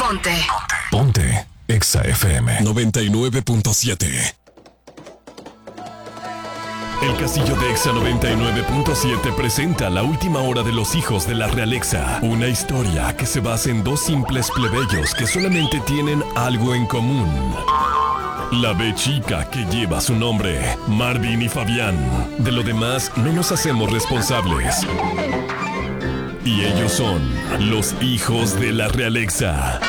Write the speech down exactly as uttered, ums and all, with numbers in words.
Ponte. Ponte. Exa F M noventa y nueve punto siete. El Castillo de Exa noventa y nueve punto siete presenta La Última Hora de los Hijos de la Realexa. Una historia que se basa en dos simples plebeyos que solamente tienen algo en común. La B chica que lleva su nombre, Marvin y Fabián. De lo demás no nos hacemos responsables. Y ellos son los hijos de la Realexa.